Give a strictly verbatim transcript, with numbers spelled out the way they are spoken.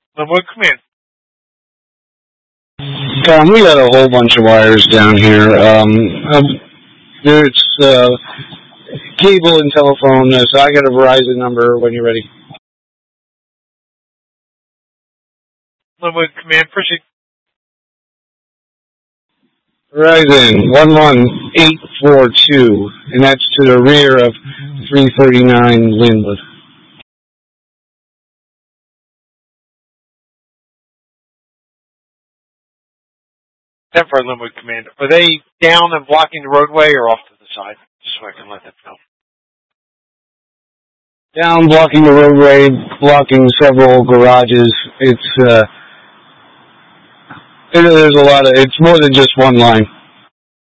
Linwood Command. Tom, we got a whole bunch of wires down here. Um, um there's uh, cable and telephone, uh, so I got a Verizon number when you're ready. Linwood Command, proceed. Verizon one one eight four two, and that's to the rear of three thirty-nine Linwood. ten for Linwood Command. Are they down and blocking the roadway or off to the side? Just so I can let them know. Down, blocking the roadway, blocking several garages. It's, uh, it, there's a lot of, it's more than just one line.